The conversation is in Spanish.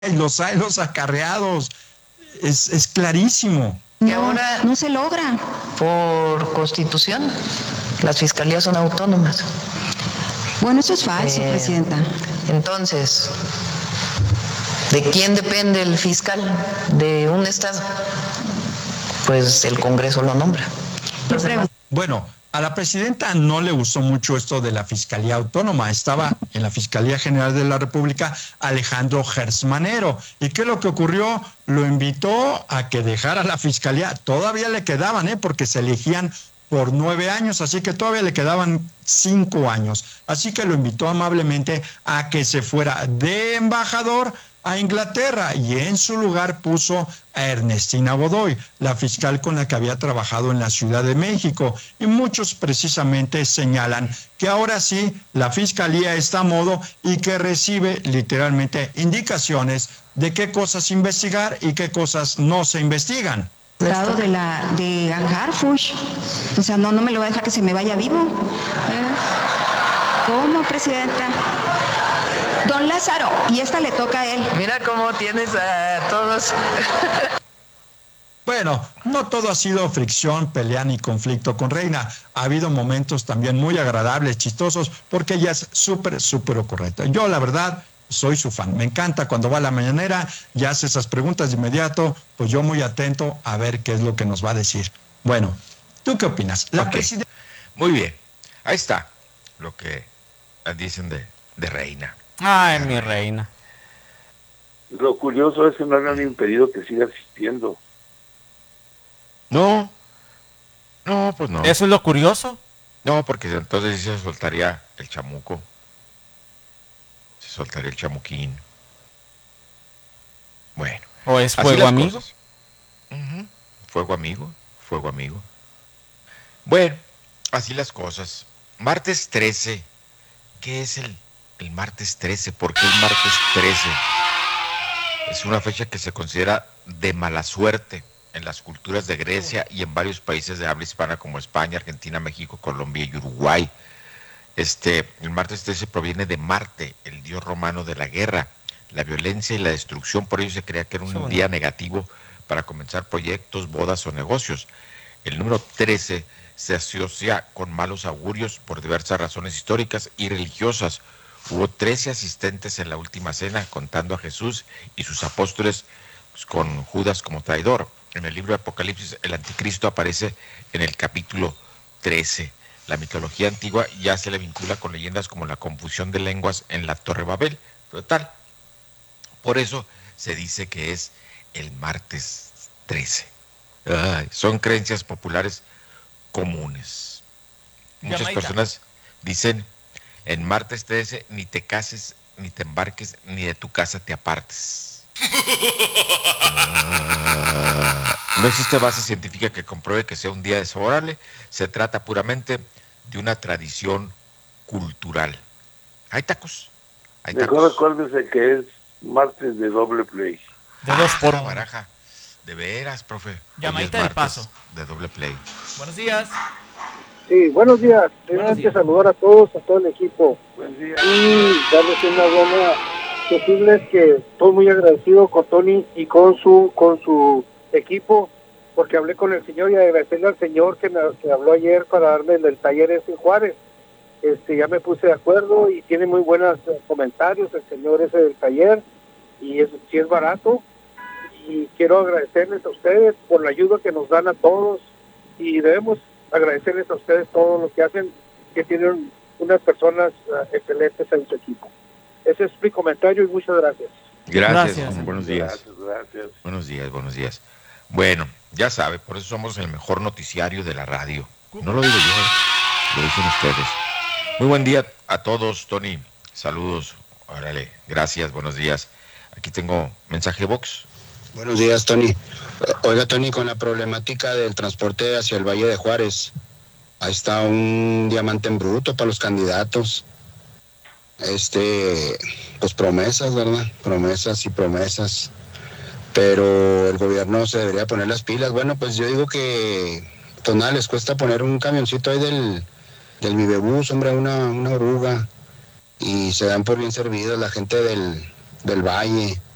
hay los acarreados. Es clarísimo. Que ahora no se logra. Por constitución, las fiscalías son autónomas. Bueno, eso es falso, presidenta. Entonces, ¿de quién depende el fiscal de un estado? Pues el Congreso lo nombra. Bueno, a la presidenta no le gustó mucho esto de la Fiscalía Autónoma. Estaba en la Fiscalía General de la República Alejandro Gertz Manero. ¿Y qué es lo que ocurrió? Lo invitó a que dejara la Fiscalía. Todavía le quedaban, porque se elegían por 9 años, así que todavía le quedaban 5 años. Así que lo invitó amablemente a que se fuera de embajador a Inglaterra y en su lugar puso a Ernestina Godoy, la fiscal con la que había trabajado en la Ciudad de México. Y muchos precisamente señalan que ahora sí la fiscalía está a modo y que recibe literalmente indicaciones de qué cosas investigar y qué cosas no se investigan. De Harfuch. O sea, no me lo va a dejar que se me vaya vivo. ¿Cómo, presidenta? Don Lázaro, y esta le toca a él. Mira cómo tienes a todos. Bueno, no todo ha sido fricción, pelea ni conflicto con Reina. Ha habido momentos también muy agradables, chistosos, porque ella es súper correcta. Yo, la verdad, soy su fan. Me encanta cuando va a la mañanera y hace esas preguntas de inmediato, pues yo muy atento a ver qué es lo que nos va a decir. Bueno, ¿tú qué opinas? Muy bien, ahí está lo que dicen de Reina. Ay, mi reina. Lo curioso es que no hayan impedido que siga asistiendo. No, pues no. ¿Eso es lo curioso? No, porque entonces sí se soltaría el chamuco. Se soltaría el chamuquín. Bueno. ¿O es fuego amigo? Uh-huh. Fuego amigo. Bueno, así las cosas. Martes 13. ¿Qué es el martes 13? ¿Por qué el martes 13? Es una fecha que se considera de mala suerte en las culturas de Grecia y en varios países de habla hispana como España, Argentina, México, Colombia y Uruguay. El martes 13 proviene de Marte, el dios romano de la guerra, la violencia y la destrucción. Por ello se creía que era un día negativo para comenzar proyectos, bodas o negocios. El número 13 se asocia con malos augurios por diversas razones históricas y religiosas. Hubo 13 asistentes en la última cena, contando a Jesús y sus apóstoles, pues, con Judas como traidor. En el libro de Apocalipsis, el anticristo aparece en el capítulo 13. La mitología antigua ya se le vincula con leyendas como la confusión de lenguas en la Torre Babel. Total. Por eso se dice que es el martes 13. Son creencias populares comunes. Muchas personas dicen: en martes 13 ni te cases, ni te embarques, ni de tu casa te apartes. No existe base científica que compruebe que sea un día desfavorable. Se trata puramente de una tradición cultural. Hay tacos. Mejor acuérdese que es martes de doble play. De 2 por 1. Baraja. De veras, profe. Llamadita del paso. De doble play. Buenos días. Sí, buenos días. Primeramente saludar a todos, a todo el equipo. Buen día. Y darles una buena, decirles que estoy muy agradecido con Tony y con su equipo, porque hablé con el señor y agradecerle al señor que habló ayer para darme el taller ese en Juárez. Ya me puse de acuerdo y tiene muy buenos comentarios el señor ese del taller, y sí es barato. Y quiero agradecerles a ustedes por la ayuda que nos dan a todos, y debemos agradecerles a ustedes todo lo que hacen, que tienen unas personas excelentes en su equipo. Ese es mi comentario y muchas gracias. Gracias. Buenos días. Gracias. Buenos días. Bueno, ya sabe, por eso somos el mejor noticiario de la radio. No lo digo yo, lo dicen ustedes. Muy buen día a todos, Tony. Saludos. Órale, gracias, buenos días. Aquí tengo mensaje box. Buenos días, Tony. Oiga, Tony, con la problemática del transporte hacia el Valle de Juárez, ahí está un diamante en bruto para los candidatos. Pues promesas, ¿verdad? Promesas. Pero el gobierno se debería poner las pilas. Bueno, pues yo digo que pues nada, les cuesta poner un camioncito ahí del Vivebús, hombre, una oruga, y se dan por bien servidos la gente del Valle.